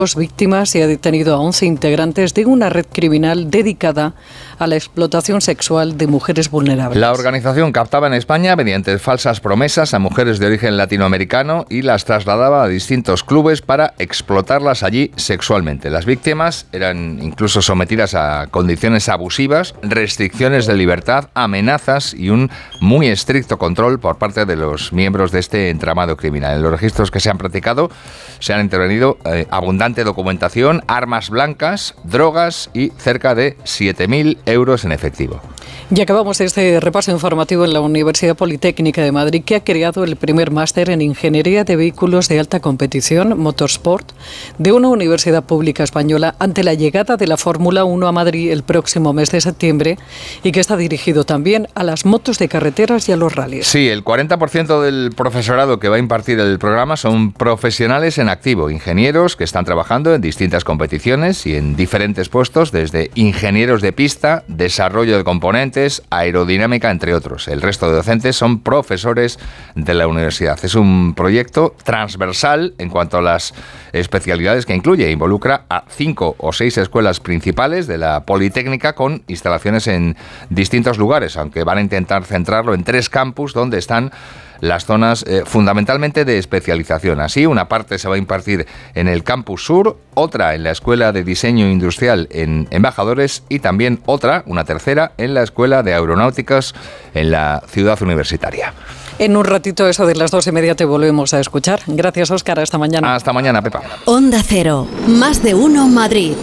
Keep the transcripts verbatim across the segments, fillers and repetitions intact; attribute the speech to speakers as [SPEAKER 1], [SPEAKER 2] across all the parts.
[SPEAKER 1] víctimas y ha detenido a once integrantes de una red criminal dedicada a la explotación sexual de mujeres vulnerables.
[SPEAKER 2] La organización captaba en España mediante falsas promesas a mujeres de origen latinoamericano y las trasladaba a distintos clubes para explotarlas allí sexualmente. Las víctimas eran incluso sometidas a condiciones abusivas, restricciones de libertad, amenazas y un muy estricto control por parte de los miembros de este entramado criminal. En los registros que se han practicado se han intervenido eh, abundantes documentación, armas blancas, drogas y cerca de siete mil euros en efectivo.
[SPEAKER 1] Y acabamos este repaso informativo en la Universidad Politécnica de Madrid, que ha creado el primer máster en Ingeniería de Vehículos de Alta Competición, Motorsport, de una universidad pública española ante la llegada de la Fórmula uno a Madrid el próximo mes de septiembre y que está dirigido también a las motos de carreteras y a los rallies.
[SPEAKER 2] Sí, el cuarenta por ciento del profesorado que va a impartir el programa son profesionales en activo, ingenieros que están trabajando en distintas competiciones y en diferentes puestos, desde ingenieros de pista, desarrollo de componentes, aerodinámica, entre otros. El resto de docentes son profesores de la universidad. Es un proyecto transversal en cuanto a las especialidades que incluye. Involucra a cinco o seis escuelas principales de la Politécnica con instalaciones en distintos lugares, aunque van a intentar centrarlo en tres campus donde están las zonas eh, fundamentalmente de especialización. Así, una parte se va a impartir en el Campus Sur, otra en la Escuela de Diseño Industrial en Embajadores y también otra, una tercera, en la Escuela de Aeronáuticas en la Ciudad Universitaria.
[SPEAKER 1] En un ratito, eso de las dos y media, te volvemos a escuchar. Gracias, Óscar. Hasta mañana.
[SPEAKER 2] Hasta mañana, Pepa.
[SPEAKER 3] Onda Cero. Más de uno Madrid.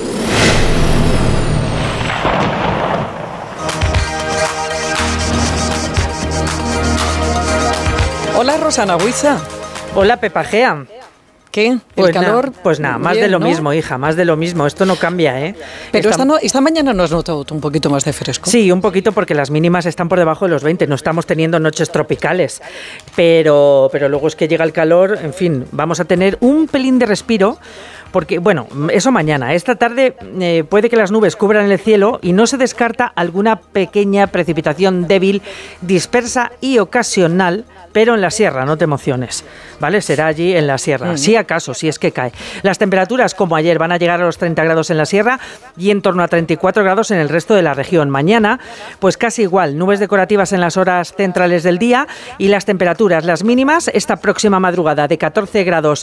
[SPEAKER 1] Hola, Rosana Huiza.
[SPEAKER 4] Hola, Pepa Gea.
[SPEAKER 1] ¿Qué? ¿El
[SPEAKER 4] pues
[SPEAKER 1] calor?
[SPEAKER 4] Na, pues nada, más
[SPEAKER 1] bien,
[SPEAKER 4] de lo
[SPEAKER 1] ¿no?
[SPEAKER 4] mismo, hija, más de lo mismo. Esto no cambia, ¿eh?
[SPEAKER 1] Pero
[SPEAKER 4] esta,
[SPEAKER 1] esta, no, esta mañana no has notado un poquito más de fresco.
[SPEAKER 4] Sí, un poquito, porque las mínimas están por debajo de los veinte. No estamos teniendo noches tropicales. Pero, pero luego es que llega el calor. En fin, vamos a tener un pelín de respiro. Porque, bueno, eso mañana. Esta tarde eh, puede que las nubes cubran el cielo y no se descarta alguna pequeña precipitación débil, dispersa y ocasional, pero en la sierra, no te emociones, ¿vale? Será allí en la sierra,
[SPEAKER 1] Mm.
[SPEAKER 4] si acaso, si es que cae. Las temperaturas, como ayer, van a llegar a los treinta grados en la sierra y en torno a treinta y cuatro grados en el resto de la región. Mañana, pues casi igual, nubes decorativas en las horas centrales del día y las temperaturas, las mínimas, esta próxima madrugada de catorce grados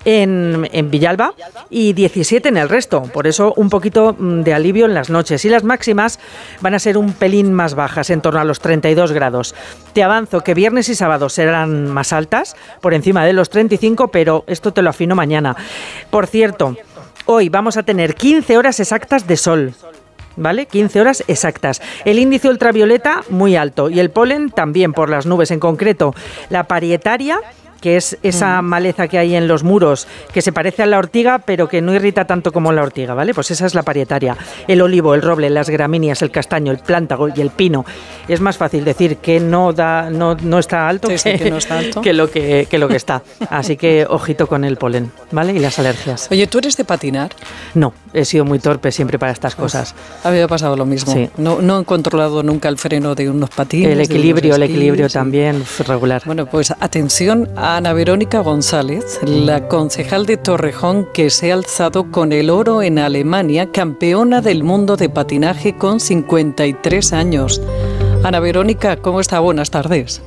[SPEAKER 4] en, en Villalba y diecisiete en el resto. Por eso un poquito de alivio en las noches. Y las máximas van a ser un pelín más bajas, en torno a los treinta y dos grados. Te avanzo que viernes y sábado serán más altas, por encima de los treinta y cinco, pero esto te lo afino mañana. Por cierto, hoy vamos a tener quince horas exactas de sol. ¿Vale? quince horas exactas. El índice ultravioleta muy alto y el polen también por las nubes, en concreto la parietaria, que es esa maleza que hay en los muros, que se parece a la ortiga, pero que no irrita tanto como la ortiga, ¿vale? Pues esa es la parietaria. El olivo, el roble, las gramíneas, el castaño, el plántago y el pino. Es más fácil decir que no da, no, no está alto,
[SPEAKER 1] Sí,
[SPEAKER 4] que,
[SPEAKER 1] sí, que no está alto.
[SPEAKER 4] que lo que, que lo que está. Así que ojito con el polen, ¿vale? Y las alergias.
[SPEAKER 1] Oye, ¿tú eres de patinar?
[SPEAKER 4] No, he sido muy torpe siempre para estas cosas.
[SPEAKER 1] A mí me ha pasado lo mismo.
[SPEAKER 4] Sí.
[SPEAKER 1] No, no he controlado nunca el freno de unos patines.
[SPEAKER 4] El
[SPEAKER 1] de
[SPEAKER 4] equilibrio,
[SPEAKER 1] unos
[SPEAKER 4] el
[SPEAKER 1] esquís,
[SPEAKER 4] equilibrio
[SPEAKER 1] sí.
[SPEAKER 4] también regular.
[SPEAKER 1] Bueno, pues atención a Ana Verónica González, la concejal de Torrejón, que se ha alzado con el oro en Alemania, campeona del mundo de patinaje con cincuenta y tres años. Ana Verónica, ¿cómo está? Buenas tardes.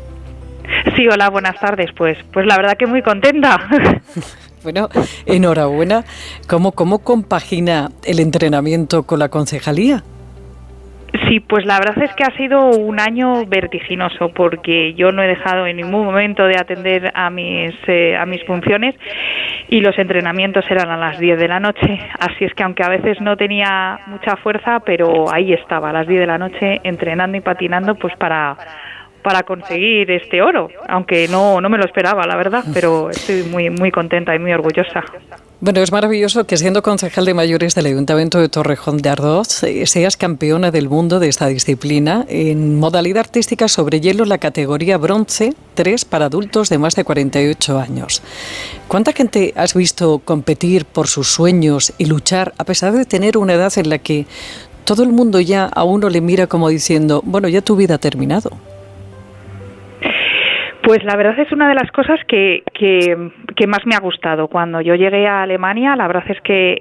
[SPEAKER 5] Sí, hola, buenas tardes. Pues, pues la verdad que muy contenta.
[SPEAKER 1] Bueno, enhorabuena. ¿Cómo, cómo compagina el entrenamiento con la concejalía?
[SPEAKER 5] Sí, pues la verdad es que ha sido un año vertiginoso, porque yo no he dejado en ningún momento de atender a mis eh, a mis funciones, y los entrenamientos eran a las diez de la noche, así es que aunque a veces no tenía mucha fuerza, pero ahí estaba a las diez de la noche entrenando y patinando, pues para para conseguir este oro, aunque no no me lo esperaba, la verdad, pero estoy muy muy contenta y muy orgullosa.
[SPEAKER 1] Bueno, es maravilloso que, siendo concejal de mayores del Ayuntamiento de Torrejón de Ardoz, eh, seas campeona del mundo de esta disciplina en modalidad artística sobre hielo, la categoría bronce tres para adultos de más de cuarenta y ocho años. ¿Cuánta gente has visto competir por sus sueños y luchar a pesar de tener una edad en la que todo el mundo ya a uno le mira como diciendo, bueno, ya tu vida ha terminado?
[SPEAKER 5] Pues la verdad es una de las cosas que, que, que más me ha gustado. Cuando yo llegué a Alemania, la verdad es que